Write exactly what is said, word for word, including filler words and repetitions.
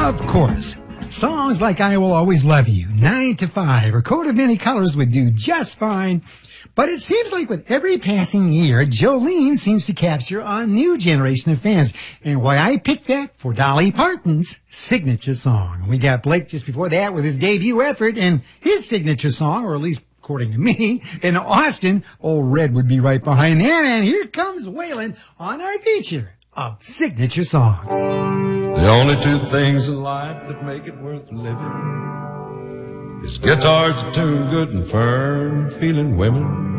Of course, songs like I Will Always Love You, Nine to Five, or Coat of Many Colors would do just fine. But it seems like with every passing year, Jolene seems to capture a new generation of fans. And why I picked that for Dolly Parton's signature song. We got Blake just before that with his debut effort and his signature song, or at least according to me. In Austin, Old Red would be right behind that. And here comes Waylon on our feature of signature songs. The only two things in life that make it worth living is guitars that tune good and firm feeling women.